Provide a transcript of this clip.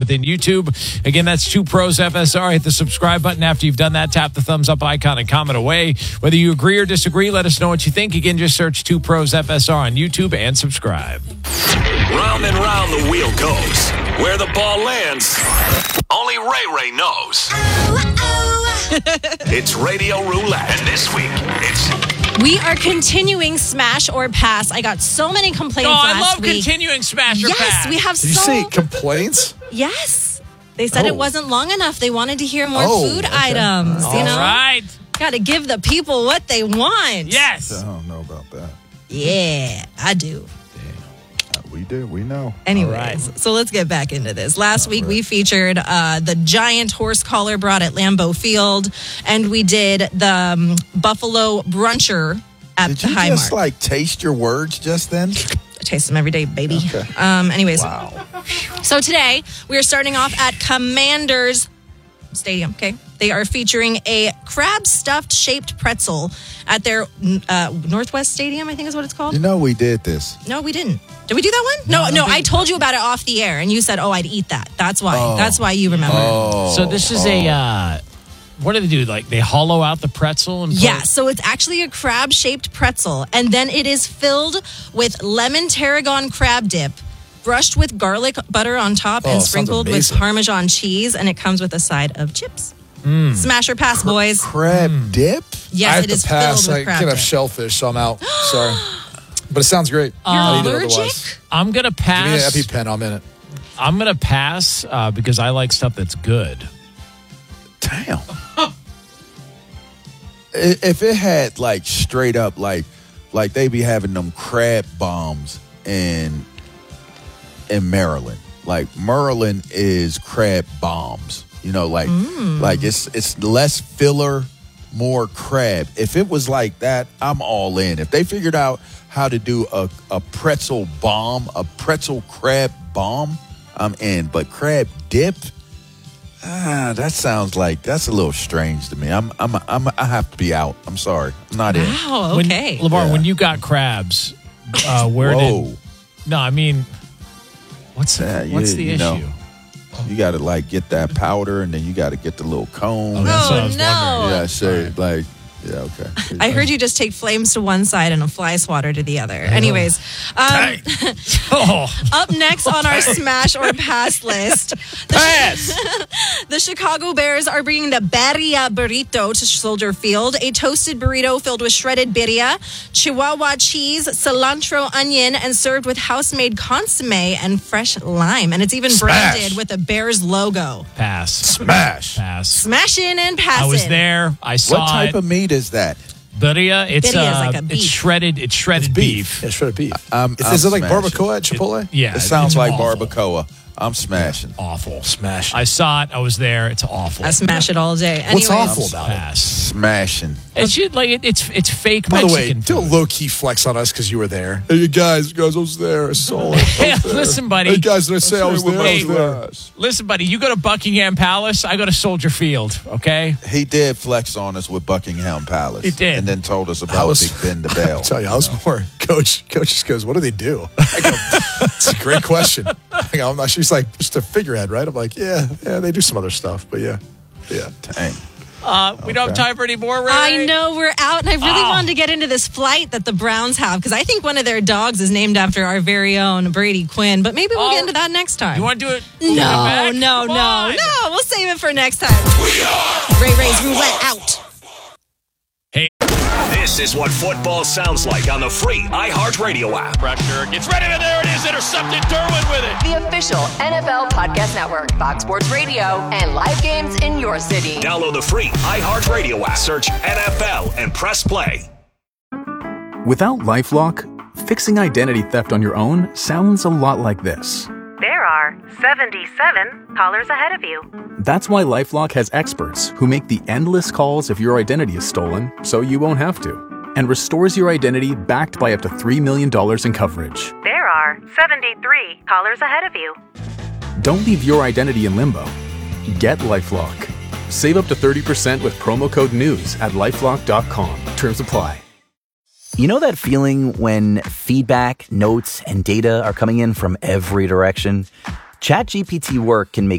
within YouTube. Again, that's 2 Pros FSR. Hit the subscribe button. After you've done that, tap the thumbs up icon and comment away. Whether you agree or disagree, let us know what you think. Again, just search 2 Pros FSR on YouTube and subscribe. Round and round the wheel goes. Where the ball lands, only Ray knows. It's Radio Roulette. And this week, we are continuing Smash or Pass. I got so many complaints last week. I love continuing Smash or Pass. Yes, we have Did you say complaints? Yes. They said it wasn't long enough. They wanted to hear more food items. All right. Got to give the people what they want. Yes. I don't know about that. Yeah, I do. We do. We know. Anyways, so let's get back into this. Last week, we featured the giant horse collar brought at Lambeau Field, and we did the Buffalo Bruncher at Did the you Highmark. just taste your words just then? I taste them every day, baby. Okay. Anyways, Wow. so today we are starting off at Commanders Stadium. Okay, they are featuring a crab stuffed shaped pretzel at their Northwest Stadium. I think is what it's called. You know we did this. No, we didn't. Did we do that one? No. I told you about it off the air, and you said, "Oh, I'd eat that." That's why. That's why you remember. So this is a. What do they do? Like they hollow out the pretzel and Yeah, so it's actually a crab-shaped pretzel, and then it is filled with lemon tarragon crab dip, brushed with garlic butter on top, and sprinkled with Parmesan cheese, and it comes with a side of chips. Smash or pass, boys. Crab dip? Yes, it is filled with crab I can dip. have shellfish, so I'm out. Sorry. But it sounds great. You're I'll eat it allergic? otherwise. I'm gonna pass. Give me an EpiPen, I'm in it. I'm gonna pass because I like stuff that's good. Damn. If it had straight up like they be having them crab bombs in Maryland. Like Maryland is crab bombs. You know, like it's less filler, more crab. If it was like that, I'm all in. If they figured out how to do a pretzel bomb, a pretzel crab bomb, I'm in. But crab dip, that sounds like that's a little strange to me. I have to be out. I'm sorry, I'm not in. Wow, okay. LeVar, when you got crabs, where did? No, I mean, what's the issue? You got to get that powder, and then you got to get the little cone. Oh, that's what I was no. wondering. Yeah, so yeah, okay. I heard you just take flames to one side and a fly swatter to the other. Anyways, up next on our Smash or Pass list, the Chicago Bears are bringing the birria burrito to Soldier Field, a toasted burrito filled with shredded birria, Chihuahua cheese, cilantro, onion, and served with house-made consomme and fresh lime. And it's even branded with a Bears logo. Pass. Smash. Pass. Smashing and passing. I was there. I saw What type it. of meat is that? Birria. It's Birria is like a beef. It's shredded. It's shredded beef. Yeah, shredded beef. Is it like smashing. barbacoa at Chipotle? Yeah, It sounds it's like awful. barbacoa. I'm smashing. Awful. Smash. I saw it. I was there. It's awful. I smash it all day. What's Anyways, awful about it? Pass. Smashing. It's it's fake By the way, Mexican don't food. low-key flex on us because you were there. Hey, guys, I was there. I saw it. Hey, listen, buddy. Hey, guys, did I say I was there? I was there. Listen, buddy. You go to Buckingham Palace. I go to Soldier Field. Okay. He did flex on us with Buckingham Palace. He did. And then told us about Big Ben the Bell. I'll tell you, I was more coach. Coach just goes, "What do they do?" I go, "It's a great question." I go, I'm not sure. She's like, just a figurehead, right? I'm like, yeah, they do some other stuff, but yeah. Dang. We don't have time for any more, Ray. I know we're out, and I really wanted to get into this flight that the Browns have because I think one of their dogs is named after our very own Brady Quinn. But maybe we'll get into that next time. You want to do it? No. Come on. We'll save it for next time. Ray's Roulette out. This is what football sounds like on the free iHeartRadio app. Pressure gets ready, and there it is. Intercepted. Derwin with it. The official NFL Podcast Network, Fox Sports Radio, and live games in your city. Download the free iHeartRadio app. Search NFL and press play. Without LifeLock, fixing identity theft on your own sounds a lot like this. There are 77 callers ahead of you. That's why LifeLock has experts who make the endless calls if your identity is stolen, so you won't have to, and restores your identity backed by up to $3 million in coverage. There are 73 callers ahead of you. Don't leave your identity in limbo. Get LifeLock. Save up to 30% with promo code NEWS at LifeLock.com. Terms apply. You know that feeling when feedback, notes, and data are coming in from every direction? ChatGPT Work can make